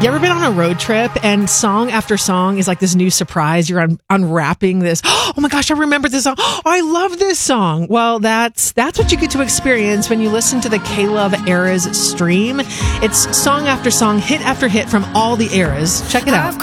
You ever been on a road trip and song after song is like this new surprise? You're unwrapping this. Oh my gosh, I remember this song. Oh, I love this song. Well, that's what you get to experience when you listen to the K-Love Eras stream. It's song after song, hit after hit from all the eras. Check it out.